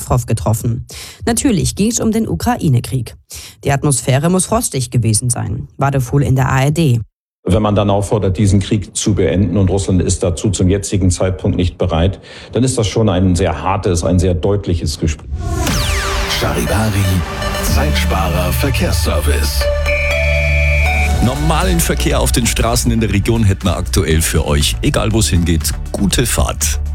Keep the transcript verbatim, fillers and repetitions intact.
Lavrov getroffen. Natürlich ging es um den Ukraine-Krieg. Die Atmosphäre muss frostig gewesen sein. Wadefuhl in der A R D. Wenn man dann auffordert, diesen Krieg zu beenden und Russland ist dazu zum jetzigen Zeitpunkt nicht bereit, dann ist das schon ein sehr hartes, ein sehr deutliches Gespräch. Charivari, Zeitsparer Verkehrsservice. Normalen Verkehr auf den Straßen in der Region hätten wir aktuell für euch. Egal wo es hingeht, gute Fahrt.